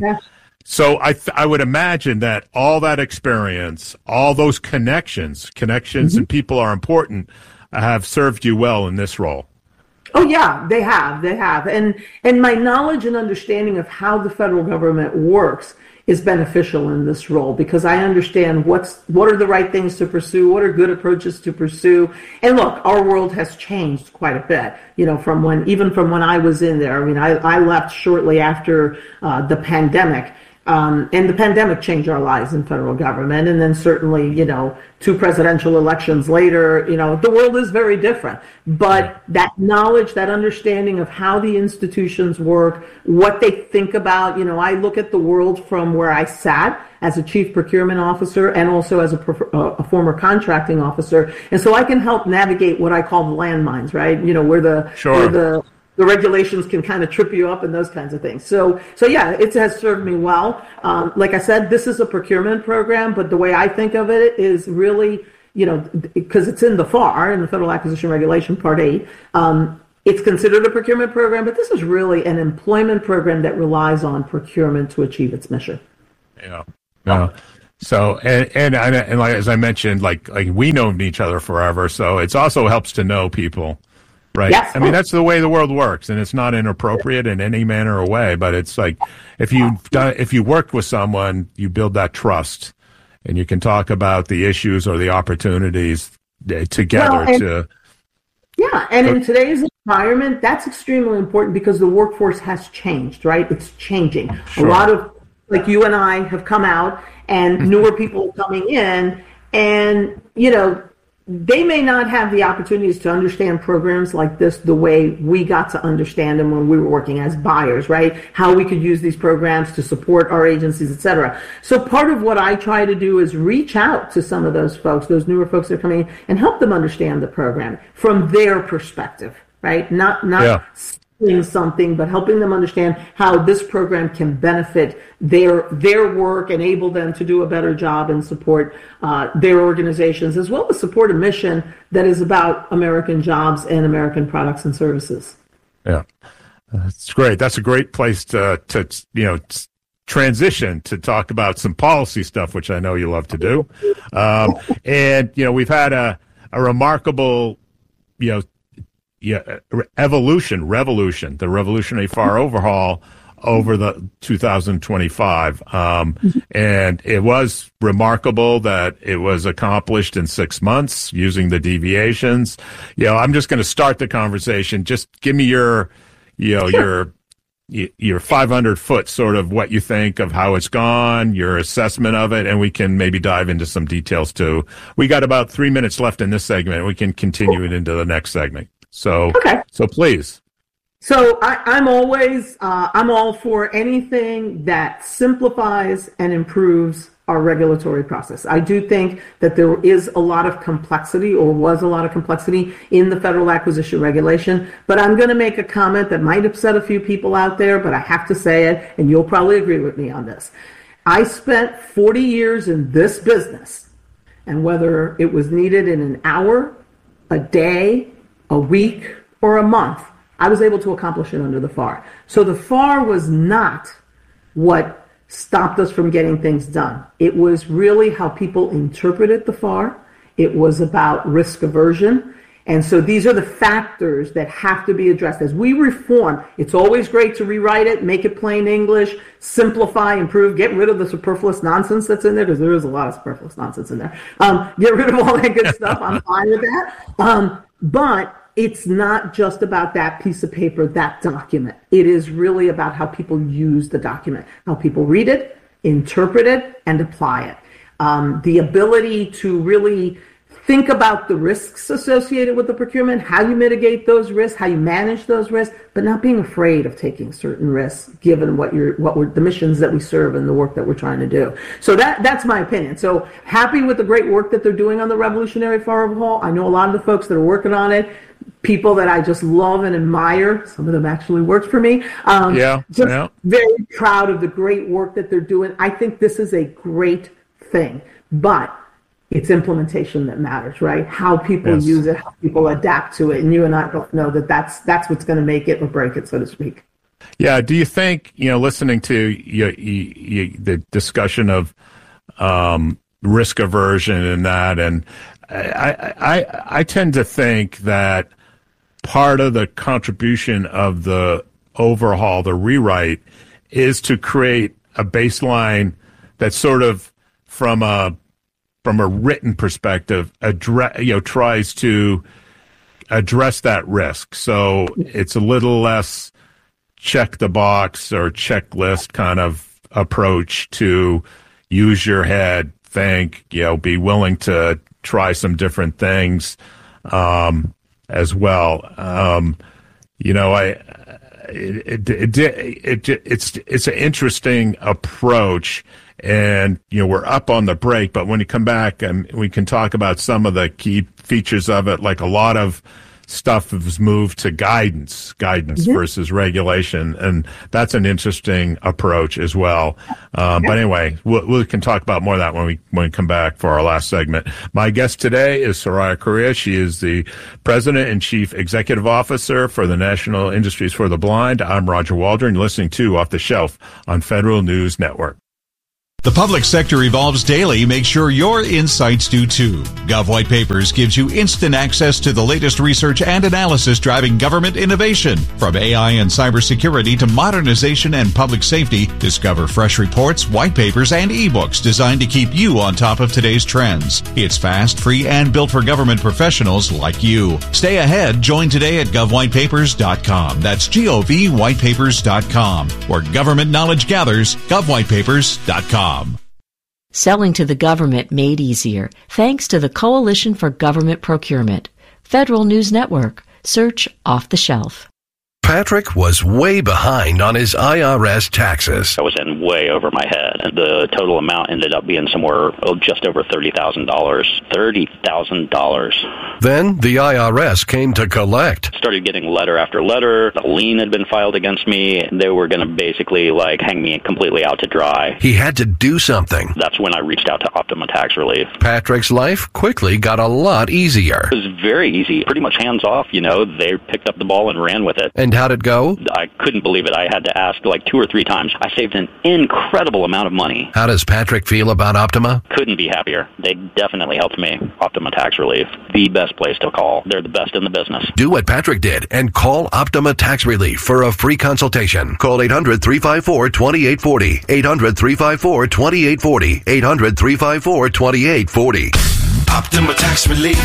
So I th- I would imagine that all that experience, all those connections, connections mm-hmm. and people are important, have served you well in this role. Oh, yeah, they have. They have. And and my knowledge and understanding of how the federal government works is beneficial in this role, because I understand what's what are the right things to pursue, what are good approaches to pursue. And look, our world has changed quite a bit, you know, from when even from when I was in there. I mean, I, I left shortly after uh, the pandemic. Um, and the pandemic changed our lives in federal government. And then certainly, you know, two presidential elections later, you know, the world is very different. But that knowledge, that understanding of how the institutions work, what they think about, you know, I look at the world from where I sat as a chief procurement officer and also as a, a former contracting officer. And so I can help navigate what I call the landmines, right? You know, where the, sure. where the, the regulations can kind of trip you up and those kinds of things. So, so yeah, it has served me well. Um, like I said, this is a procurement program, but the way I think of it is really, you know, because it's in the F A R, in the Federal Acquisition Regulation, Part eight, um, it's considered a procurement program, but this is really an employment program that relies on procurement to achieve its mission. Yeah. Yeah. So, and, and, and like, as I mentioned, like, like we known each other forever. So it's also helps to know people. Right. Yes. I mean, that's the way the world works, and it's not inappropriate in any manner or way, but it's like if you've done, if you worked with someone, you build that trust, and you can talk about the issues or the opportunities together well, and, to. Yeah. And in today's environment, that's extremely important because the workforce has changed, right? It's changing. Sure. A lot of, like you and I have come out and newer people are coming in, and, you know, they may not have the opportunities to understand programs like this the way we got to understand them when we were working as buyers, right? How we could use these programs to support our agencies, et cetera. So part of what I try to do is reach out to some of those folks, those newer folks that are coming in, and help them understand the program from their perspective, right? Not, not yeah. something, but helping them understand how this program can benefit their their work, enable them to do a better job and support uh, their organizations, as well as support a mission that is about American jobs and American products and services. Yeah, that's great. That's a great place to, to you know, transition to talk about some policy stuff, which I know you love to do. Um, and, you know, we've had a, a remarkable, you know, Yeah, evolution, revolution, the revolutionary F A R overhaul over the two thousand twenty-five. Um, and it was remarkable that it was accomplished in six months using the deviations. You know, I'm just going to start the conversation. Just give me your, you know, your, your five hundred foot sort of what you think of how it's gone, your assessment of it, and we can maybe dive into some details too. We got about three minutes left in this segment. We can continue it into the next segment. So, okay. so please. So I, I'm always, uh, I'm all for anything that simplifies and improves our regulatory process. I do think that there is a lot of complexity, or was a lot of complexity, in the Federal Acquisition Regulation, but I'm going to make a comment that might upset a few people out there, but I have to say it, and you'll probably agree with me on this. I spent forty years in this business, and whether it was needed in an hour, a day, a week, or a month, I was able to accomplish it under the F A R. So the F A R was not what stopped us from getting things done. It was really how people interpreted the F A R. It was about risk aversion. And so these are the factors that have to be addressed. As we reform, it's always great to rewrite it, make it plain English, simplify, improve, get rid of the superfluous nonsense that's in there, because there is a lot of superfluous nonsense in there. Um, get rid of all that good stuff. I'm fine with that. Um, But it's not just about that piece of paper, that document. It is really about how people use the document, how people read it, interpret it, and apply it. Um, the ability to really think about the risks associated with the procurement, how you mitigate those risks, how you manage those risks, but not being afraid of taking certain risks, given what you're, what we're, the missions that we serve and the work that we're trying to do. So that that's my opinion. So happy with the great work that they're doing on the revolutionary F A R overhaul. I know a lot of the folks that are working on it, people that I just love and admire. Some of them actually worked for me. Um, yeah, just yeah. Very proud of the great work that they're doing. I think this is a great thing, but it's implementation that matters, right? How people yes. use it, how people adapt to it. And you and I both know that that's, that's what's going to make it or break it, so to speak. Yeah. Do you think, you know, listening to you, you, you, the discussion of um, risk aversion and that, and I, I, I tend to think that part of the contribution of the overhaul, the rewrite, is to create a baseline that's sort of from a from a written perspective, address, you know, tries to address that risk. So it's a little less check the box or checklist kind of approach to use your head, think, you know, be willing to try some different things um, as well. Um, you know, I it, it, it, it, it it's it's an interesting approach. And, you know, we're up on the break, but when you come back, um, we can talk about some of the key features of it. Like a lot of stuff has moved to guidance, guidance mm-hmm. versus regulation. And that's an interesting approach as well. Um, but anyway, we'll, we can talk about more of that when we, when we come back for our last segment. My guest today is Soraya Correa. She is the President and Chief Executive Officer for the National Industries for the Blind. I'm Roger Waldron. You're listening to Off the Shelf on Federal News Network. The public sector evolves daily. Make sure your insights do too. Gov White Papers gives you instant access to the latest research and analysis driving government innovation. From A I and cybersecurity to modernization and public safety, discover fresh reports, white papers, and ebooks designed to keep you on top of today's trends. It's fast, free, and built for government professionals like you. Stay ahead. Join today at gov white papers dot com. That's G O V white papers dot com. Where government knowledge gathers, gov white papers dot com. Selling to the government made easier thanks to the Coalition for Government Procurement. Federal News Network. Search Off the Shelf. Patrick was way behind on his I R S taxes. I was in way over my head, and the total amount ended up being somewhere oh, just over thirty thousand dollars. thirty thousand dollars. Then the I R S came to collect. Started getting letter after letter. A lien had been filed against me. They were going to basically like hang me completely out to dry. He had to do something. That's when I reached out to Optima Tax Relief. Patrick's life quickly got a lot easier. It was very easy, pretty much hands off, you know. They picked up the ball and ran with it. And how'd it go? I couldn't believe it. I had to ask like two or three times. I saved an incredible amount of money. How does Patrick feel about Optima? Couldn't be happier. They definitely helped me. Optima Tax Relief, the best place to call. They're the best in the business. Do what Patrick did and call Optima Tax Relief for a free consultation. Call eight hundred, three five four, two eight four zero. eight hundred, three five four, two eight four zero. eight hundred, three five four, two eight four zero. Optima Tax Relief.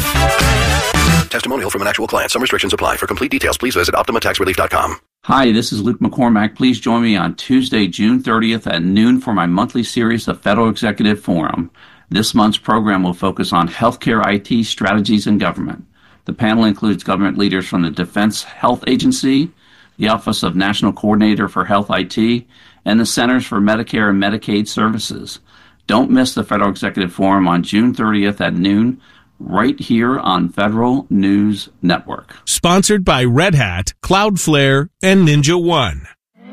Testimonial from an actual client. Some restrictions apply. For complete details, please visit optima tax relief dot com. Hi, this is Luke McCormack. Please join me on Tuesday, June thirtieth at noon for my monthly series of Federal Executive Forum. This month's program will focus on healthcare I T strategies in government. The panel includes government leaders from the Defense Health Agency, the Office of National Coordinator for Health I T, and the Centers for Medicare and Medicaid Services. Don't miss the Federal Executive Forum on June thirtieth at noon, right here on Federal News Network. Sponsored by Red Hat, Cloudflare, and Ninja One.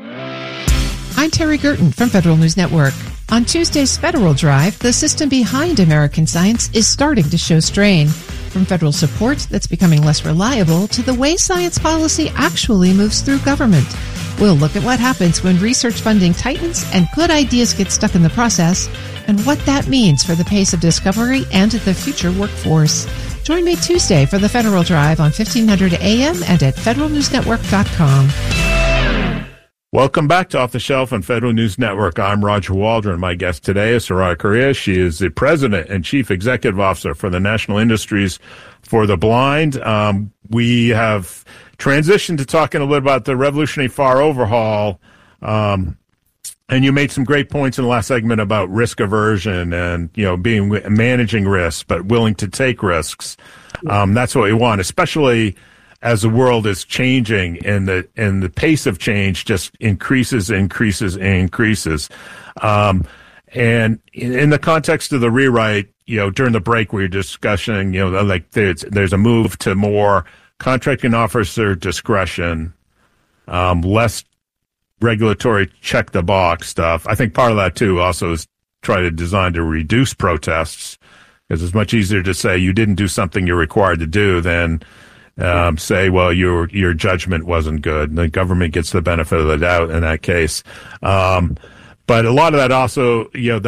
I'm Terry Gerton from Federal News Network. On Tuesday's Federal Drive, the system behind American science is starting to show strain. From federal support that's becoming less reliable to the way science policy actually moves through government. We'll look at what happens when research funding tightens and good ideas get stuck in the process, and what that means for the pace of discovery and the future workforce. Join me Tuesday for the Federal Drive on fifteen hundred A M and at federal news network dot com. Welcome back to Off the Shelf on Federal News Network. I'm Roger Waldron. My guest today is Soraya Correa. She is the President and Chief Executive Officer for the National Industries for the Blind. Um, we have transitioned to talking a little about the Revolutionary Far Overhaul. Um, and you made some great points in the last segment about risk aversion and, you know, being managing risks, but willing to take risks. Um, that's what we want, especially as the world is changing and the and the pace of change just increases, increases, and increases. Um, and in, in the context of the rewrite, you know, during the break we were discussing, you know, like there's there's a move to more contracting officer discretion, um, less regulatory check the box stuff. I think part of that too also is try to design to reduce protests, because it's much easier to say you didn't do something you're required to do than Um, say, well, your your judgment wasn't good. The government gets the benefit of the doubt in that case. Um, but a lot of that also, you know, that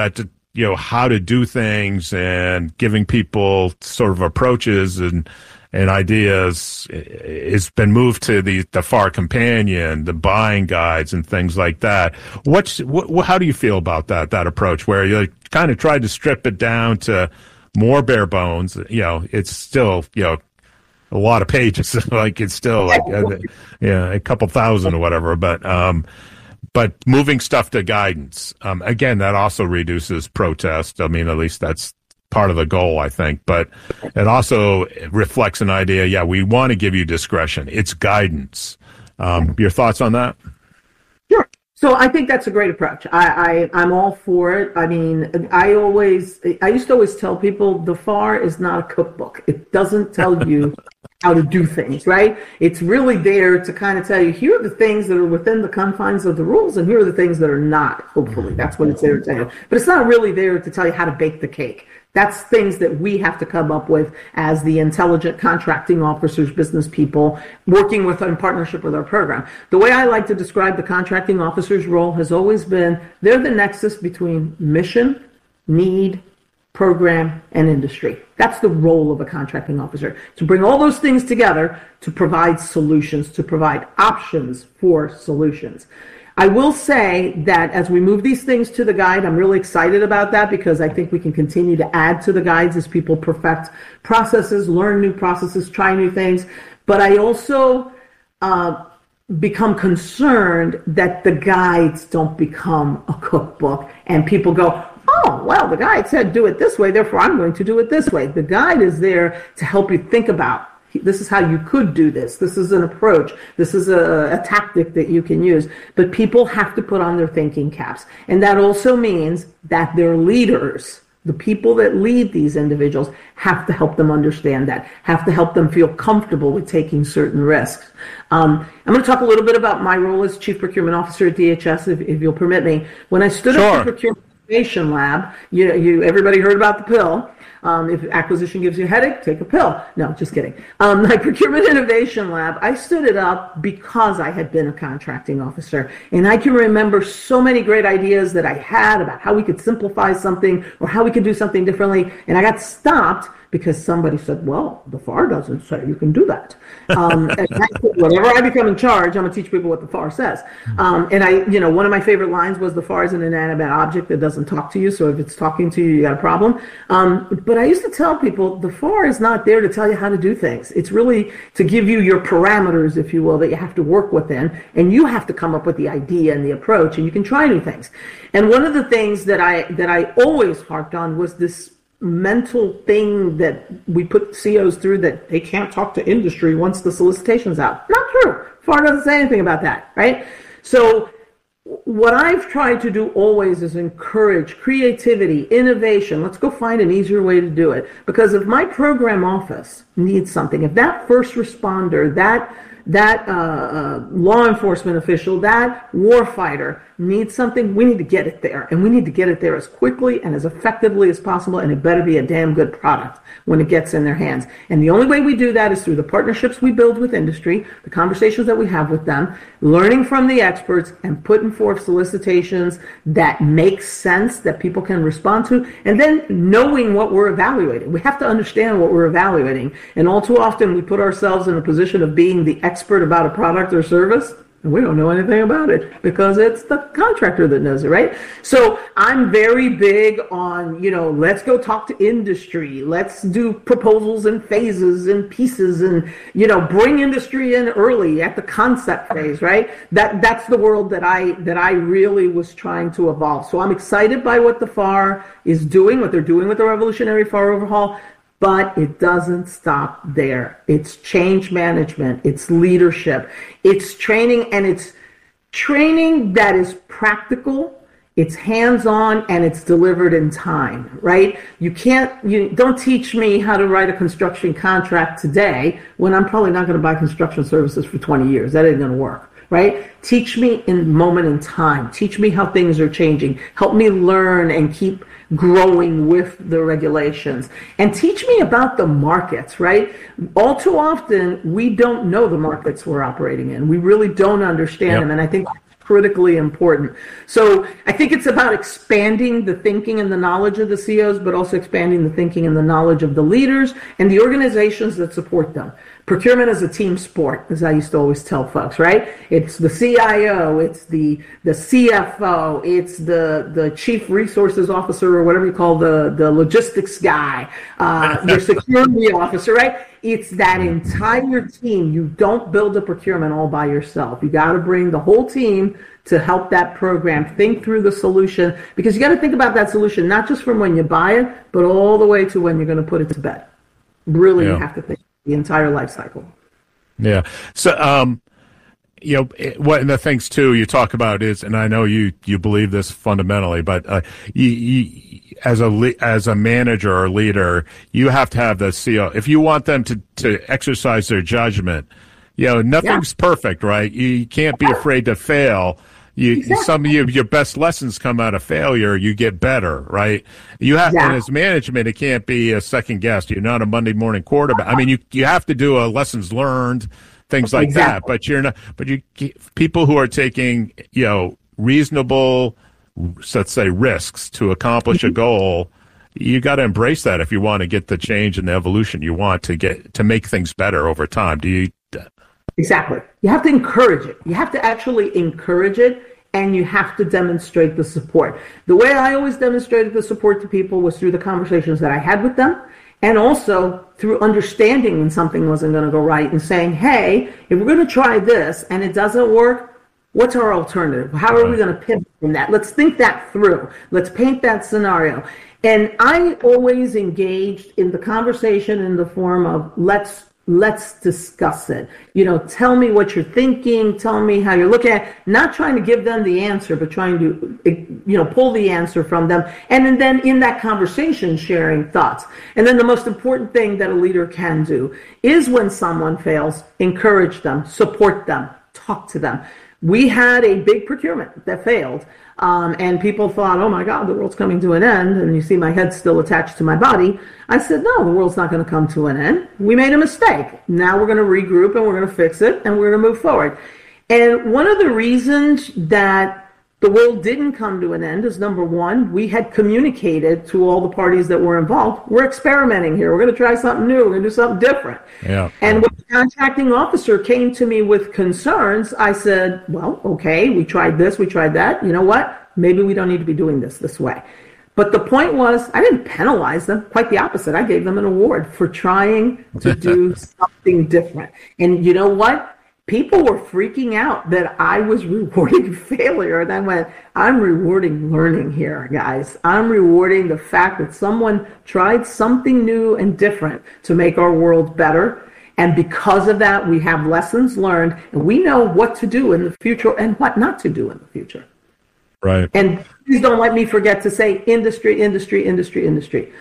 you know, how to do things and giving people sort of approaches and and ideas has been moved to the, the F A R Companion, the buying guides and things like that. What's, what, how do you feel about that, that approach where you kind of tried to strip it down to more bare bones? You know, it's still, you know, a lot of pages, like it's still like, uh, yeah, a couple thousand or whatever, but, um, but moving stuff to guidance, um, again, that also reduces protest. I mean, at least that's part of the goal, I think, but it also reflects an idea. Yeah, we want to give you discretion. It's guidance. Um, your thoughts on that? Sure. So I think that's a great approach. I, I, I'm all for it. I mean, I always, I used to always tell people the F A R is not a cookbook. It doesn't tell you how to do things, right? It's really there to kind of tell you, here are the things that are within the confines of the rules, and here are the things that are not, hopefully. That's what it's there to tell you. But it's not really there to tell you how to bake the cake. That's things that we have to come up with as the intelligent contracting officers, business people, working with in partnership with our program. The way I like to describe the contracting officer's role has always been they're the nexus between mission, need, program, and industry. That's the role of a contracting officer, to bring all those things together to provide solutions, to provide options for solutions. I will say that as we move these things to the guide, I'm really excited about that because I think we can continue to add to the guides as people perfect processes, learn new processes, try new things. But I also uh, become concerned that the guides don't become a cookbook and people go, oh, well, the guide said do it this way, therefore I'm going to do it this way. The guide is there to help you think about, this is how you could do this. This is an approach. This is a, a tactic that you can use. But people have to put on their thinking caps. And that also means that their leaders, the people that lead these individuals, have to help them understand that, have to help them feel comfortable with taking certain risks. Um, I'm going to talk a little bit about my role as Chief Procurement Officer at D H S, if, if you'll permit me. When I stood Sure. up the Procurement Innovation Lab, you, you, everybody heard about the pill. Um, if acquisition gives you a headache, take a pill. No, just kidding. Um, my Procurement Innovation Lab, I stood it up because I had been a contracting officer. And I can remember so many great ideas that I had about how we could simplify something or how we could do something differently. And I got stopped because somebody said, well, the F A R doesn't say you can do that. Um, and I said, whenever I become in charge, I'm going to teach people what the F A R says. Um, and I, you know, one of my favorite lines was the F A R is an inanimate object that doesn't talk to you. So if it's talking to you, you got a problem. Um, but I used to tell people the F A R is not there to tell you how to do things. It's really to give you your parameters, if you will, that you have to work within. And you have to come up with the idea and the approach, and you can try new things. And one of the things that I, that I always harped on was this mental thing that we put C Os through, that they can't talk to industry once the solicitation's out. Not true. F A R doesn't say anything about that, right? So what I've tried to do always is encourage creativity, innovation. Let's go find an easier way to do it. Because if my program office needs something, if that first responder, that that uh, uh, law enforcement official, that warfighter needs something, we need to get it there. And we need to get it there as quickly and as effectively as possible, and it better be a damn good product when it gets in their hands. And the only way we do that is through the partnerships we build with industry, the conversations that we have with them, learning from the experts, and putting forth solicitations that make sense, that people can respond to, and then knowing what we're evaluating. We have to understand what we're evaluating. And all too often we put ourselves in a position of being the expert about a product or service, and we don't know anything about it because it's the contractor that knows it, right? So I'm very big on, you know, let's go talk to industry. Let's do proposals in phases and pieces, and, you know, bring industry in early at the concept phase, right? That that's the world that I that I really was trying to evolve. So I'm excited by what the F A R is doing, what they're doing with the revolutionary F A R overhaul. But it doesn't stop there. It's change management, it's leadership, it's training, and it's training that is practical, it's hands-on, and it's delivered in time, right? You can't, you don't teach me how to write a construction contract today when I'm probably not going to buy construction services for twenty years. That ain't going to work, right? Teach me in moment in time. Teach me how things are changing. Help me learn and keep growing with the regulations, and teach me about the markets, right? All too often, we don't know the markets we're operating in. We really don't understand yep. them. And I think critically important. So I think it's about expanding the thinking and the knowledge of the C Os, but also expanding the thinking and the knowledge of the leaders and the organizations that support them. Procurement is a team sport, as I used to always tell folks, right? It's the C I O, it's the the C F O, it's the, the chief resources officer, or whatever you call the, the logistics guy, uh, your security officer, right? It's that entire team. You don't build a procurement all by yourself. You got to bring the whole team to help that program think through the solution, because you got to think about that solution, not just from when you buy it, but all the way to when you're going to put it to bed. Really, yeah. You have to think the entire life cycle. Yeah. So, um, you know, what and the things too you talk about is, and I know you you believe this fundamentally, but uh, you, you, as a as a manager or leader, you have to have the C E O. If you want them to to exercise their judgment, you know, nothing's yeah. perfect, right? You can't be afraid to fail. You, exactly. Some of your, your best lessons come out of failure. You get better, right? You have, yeah. and as management, it can't be a second guess. You're not a Monday morning quarterback. I mean, you you have to do a lessons learned, things like exactly. that. But you're not. But you people who are taking, you know, reasonable, let's say, risks to accomplish a goal. You got to embrace that if you want to get the change and the evolution you want to get to make things better over time. Do you? Exactly. You have to encourage it. You have to actually encourage it, and you have to demonstrate the support. The way I always demonstrated the support to people was through the conversations that I had with them, and also through understanding when something wasn't going to go right and saying, hey, if we're going to try this and it doesn't work, what's our alternative? How are we going to pivot from that? Let's think that through. Let's paint that scenario. And I always engaged in the conversation in the form of let's Let's discuss it. You know, tell me what you're thinking. Tell me how you're looking at it. Not trying to give them the answer, but trying to, you know, pull the answer from them. And then in that conversation, sharing thoughts. And then the most important thing that a leader can do is when someone fails, encourage them, support them, talk to them. We had a big procurement that failed. Um, and people thought, oh my God, the world's coming to an end. And you see my head still attached to my body. I said, no, the world's not going to come to an end. We made a mistake. Now we're going to regroup and we're going to fix it and we're going to move forward. And one of the reasons that the world didn't come to an end is, number one, we had communicated to all the parties that were involved. We're experimenting here. We're going to try something new. We're going to do something different. Yeah. And when the contracting officer came to me with concerns, I said, well, okay, we tried this, we tried that. You know what? Maybe we don't need to be doing this this way. But the point was, I didn't penalize them. Quite the opposite. I gave them an award for trying to do something different. And you know what? People were freaking out that I was rewarding failure. And I went, I'm rewarding learning here, guys. I'm rewarding the fact that someone tried something new and different to make our world better. And because of that, we have lessons learned, and we know what to do in the future and what not to do in the future. Right. And please don't let me forget to say industry, industry, industry, industry.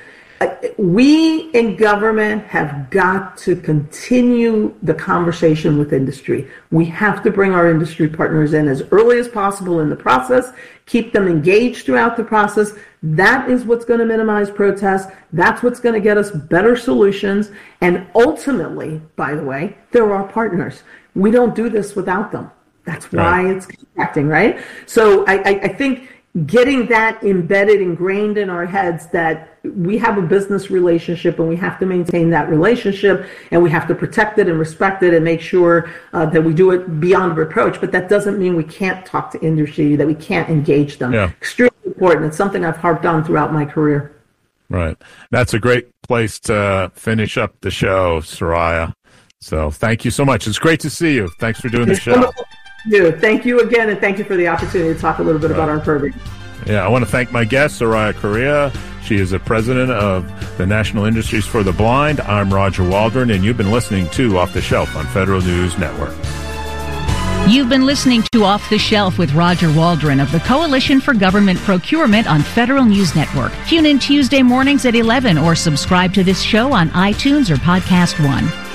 We in government have got to continue the conversation with industry. We have to bring our industry partners in as early as possible in the process, keep them engaged throughout the process. That is what's going to minimize protests. That's what's going to get us better solutions. And ultimately, by the way, they're our partners. We don't do this without them. That's why right. It's contracting, right? So I, I, I think getting that embedded, ingrained in our heads that we have a business relationship and we have to maintain that relationship and we have to protect it and respect it and make sure uh, that we do it beyond reproach. But that doesn't mean we can't talk to industry, that we can't engage them. Yeah. Extremely important. It's something I've harped on throughout my career. Right. That's a great place to finish up the show, Soraya. So thank you so much. It's great to see you. Thanks for doing the show. You. Thank you again, and thank you for the opportunity to talk a little bit right. about our program. Yeah, I want to thank my guest, Soraya Correa. She is the president of the National Industries for the Blind. I'm Roger Waldron, and you've been listening to Off the Shelf on Federal News Network. You've been listening to Off the Shelf with Roger Waldron of the Coalition for Government Procurement on Federal News Network. Tune in Tuesday mornings at eleven or subscribe to this show on iTunes or Podcast One.